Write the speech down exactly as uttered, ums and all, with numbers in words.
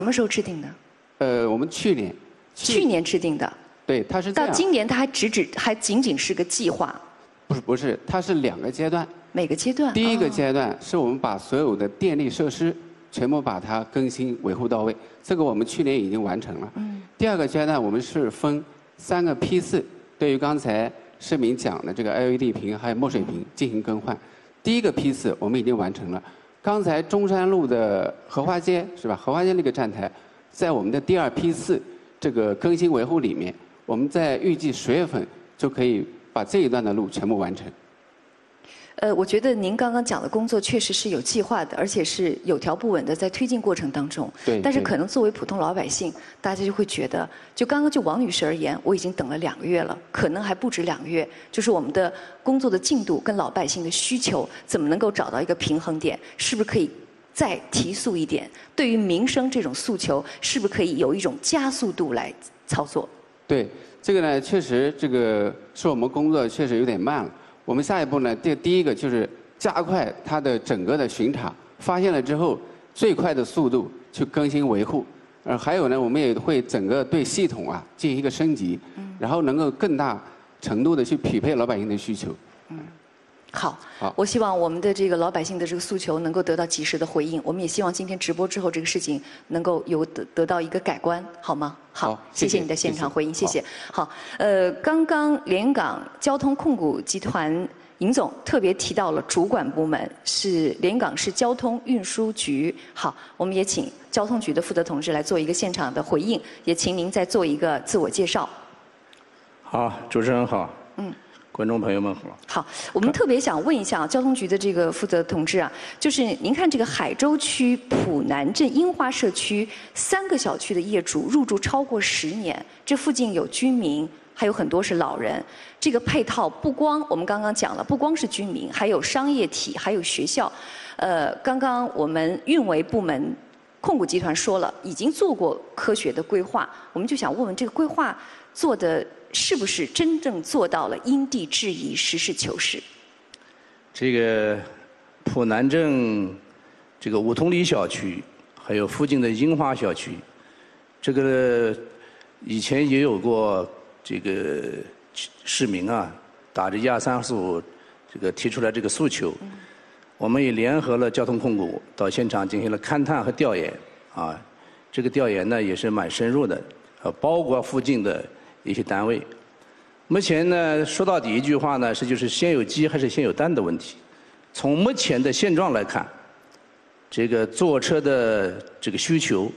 什么时候制定的？ 呃，我们去年。 去年制定的。 对，它是这样。 到今年，它还只只还仅仅是个计划。 不是不是，它是两个阶段。 每个阶段。 第一个阶段是我们把所有的电力设施全部把它更新维护到位，这个我们去年已经完成了。嗯。第二个阶段我们是分三个批次，对于刚才市民讲的这个 L E D 屏还有墨水屏进行更换。第一个批次我们已经完成了。刚才中山路的荷花街是吧？荷花街那个站台，在我们的第二批次这个更新维护里面，我们在预计十月份就可以把这一段的路全部完成。 呃，我觉得您刚刚讲的工作确实是有计划的，而且是有条不紊的在推进过程当中。 对。 但是可能作为普通老百姓，大家就会觉得，就刚刚就王女士而言，我已经等了两个月了，可能还不止两个月。就是我们的工作的进度跟老百姓的需求，怎么能够找到一个平衡点？是不是可以再提速一点？对于民生这种诉求，是不是可以有一种加速度来操作？ 对，这个呢，确实这个是我们工作确实有点慢了。我们下一步呢，第第一个就是加快它的整个的巡查，发现了之后最快的速度去更新维护。呃，还有呢，我们也会整个对系统啊进行一个升级，然后能够更大程度的去匹配老百姓的需求。 嗯。好， 好， 我希望我们的这个老百姓的这个诉求能够得到及时的回应。我们也希望今天直播之后这个事情能够有得得到一个改观，好吗？好， 好谢谢你的现场回应，谢谢。好，呃，刚刚连云港交通控股集团尹总特别提到了主管部门是连云港市交通运输局。好，我们也请交通局的负责同志来做一个现场的回应，也请您再做一个自我介绍。 好，主持人好。嗯。观众朋友们好。 好，我们特别想问一下交通局的这个负责同志啊，就是您看这个海州区浦南镇樱花社区三个小区的业主入住超过十年，这附近有居民，还有很多是老人。这个配套不光我们刚刚讲了，不光是居民，还有商业体，还有学校。呃，刚刚我们运维部门控股集团说了，已经做过科学的规划，我们就想问问这个规划做的是不是真正做到了因地制宜、实事求是？ 这个浦南镇这个梧桐里小区，还有附近的樱花小区，这个以前也有过这个市民啊，打着一二三四五这个提出来这个诉求，嗯、我们也联合了交通控股到现场进行了勘探和调研啊，这个调研呢也是蛮深入的，呃，包括附近的一些单位。目前呢，说到底一句话呢，是就是先有鸡还是先有蛋的问题。从目前的现状来看，这个坐车的这个需求